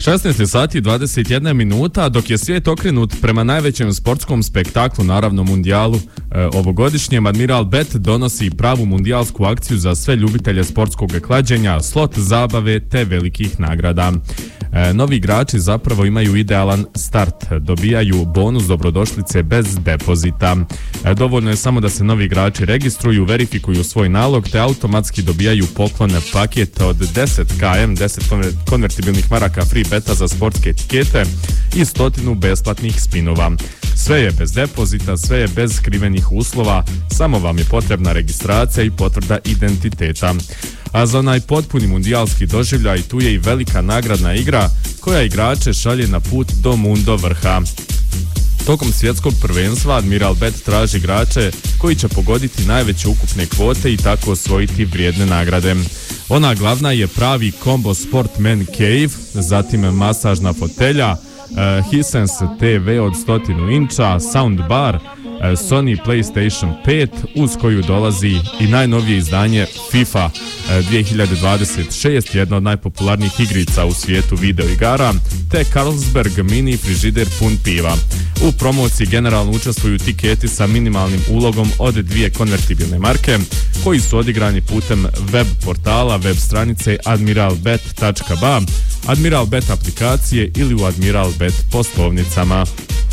16 sati i 21 minuta, dok je svijet okrenut prema najvećem sportskom spektaklu, naravno mundijalu ovogodišnjem, Admiral Bet donosi pravu mundijalsku akciju za sve ljubitelje sportskog klađenja, slot zabave te velikih nagrada. Novi igrači zapravo imaju idealan start, dobijaju bonus dobrodošlice bez depozita. Dovoljno je samo da se novi igrači registruju, verifikuju svoj nalog te automatski dobijaju poklon paket od 10 km, 10 konvertibilnih maraka free beta za sportske etikete i 100 besplatnih spinova. Sve je bez depozita, sve je bez skrivenih uslova, samo vam je potrebna registracija i potvrda identiteta. A za onaj potpuni mundijalski doživljaj tu je i velika nagradna igra koja igrače šalje na put do mundo vrha. Tokom svjetskog prvenstva Admiral Bet traži igrače koji će pogoditi najveće ukupne kvote i tako osvojiti vrijedne nagrade. Ona glavna je pravi Combo Sport Man Cave, zatim masažna fotelja, Hisense TV od 100 inča, soundbar, Sony PlayStation 5 uz koju dolazi i najnovije izdanje FIFA 2026, jedna od najpopularnijih igrica u svijetu videoigara, te Carlsberg mini frižider pun piva. U promociji generalno učestvuju tiketi sa minimalnim ulogom od 2 konvertibilne marke koji su odigrani putem web portala, web stranice admiralbet.ba, Admiral Bet aplikacije ili u Admiral Bet poslovnicama.